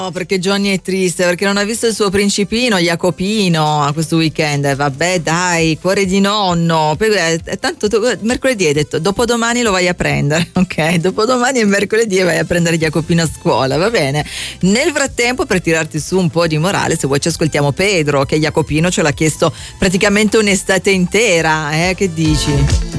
No, perché Johnny è triste, perché non ha visto il suo principino Jacopino a questo weekend. Vabbè, dai, cuore di nonno. Tanto mercoledì hai detto, dopodomani lo vai a prendere, ok? Dopodomani è mercoledì e vai a prendere Jacopino a scuola, va bene? Nel frattempo, per tirarti su un po' di morale, se vuoi ci ascoltiamo Pedro, che Jacopino ce l'ha chiesto praticamente un'estate intera, che dici?